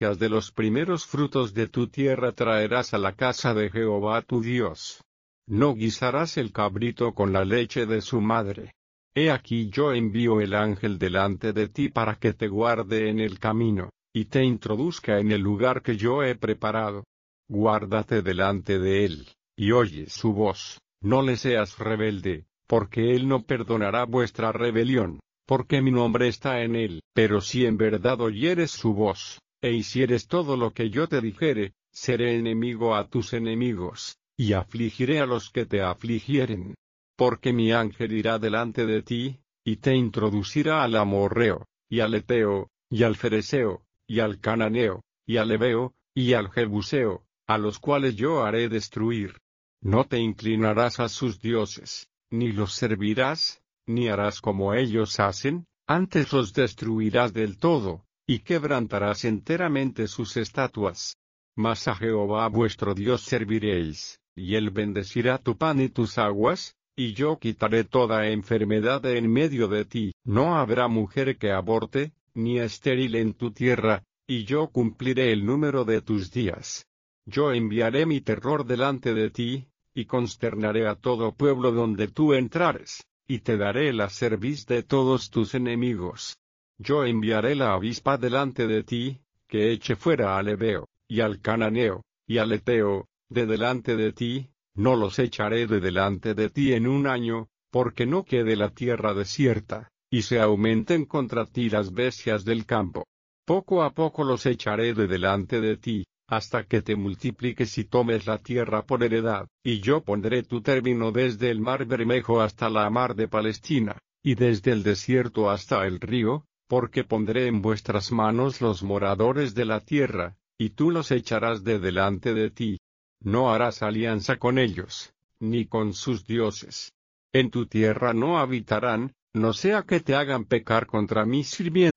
bestias de los primeros frutos de tu tierra traerás a la casa de Jehová tu Dios. No guisarás el cabrito con la leche de su madre. He aquí yo envío el ángel delante de ti para que te guarde en el camino, y te introduzca en el lugar que yo he preparado. Guárdate delante de él, y oye su voz, no le seas rebelde, porque él no perdonará vuestra rebelión, porque mi nombre está en él. Pero si en verdad oyeres su voz, e hicieres todo lo que yo te dijere, seré enemigo a tus enemigos, y afligiré a los que te afligieren. Porque mi ángel irá delante de ti, y te introducirá al amorreo, y al eteo, y al fereceo, y al cananeo, y al heveo, y al jebuseo, a los cuales yo haré destruir. No te inclinarás a sus dioses, ni los servirás, ni harás como ellos hacen, antes los destruirás del todo, y quebrantarás enteramente sus estatuas. Mas a Jehová vuestro Dios serviréis, y él bendecirá tu pan y tus aguas, y yo quitaré toda enfermedad de en medio de ti. No habrá mujer que aborte, ni estéril en tu tierra, y yo cumpliré el número de tus días. Yo enviaré mi terror delante de ti, y consternaré a todo pueblo donde tú entrares, y te daré la cerviz de todos tus enemigos. Yo enviaré la avispa delante de ti, que eche fuera al heveo, y al cananeo, y al eteo, de delante de ti. No los echaré de delante de ti en un año, porque no quede la tierra desierta, y se aumenten contra ti las bestias del campo. Poco a poco los echaré de delante de ti, hasta que te multipliques y tomes la tierra por heredad, y yo pondré tu término desde el mar Bermejo hasta la mar de Palestina, y desde el desierto hasta el río, porque pondré en vuestras manos los moradores de la tierra, y tú los echarás de delante de ti. No harás alianza con ellos, ni con sus dioses. En tu tierra no habitarán, no sea que te hagan pecar contra mí sirviendo.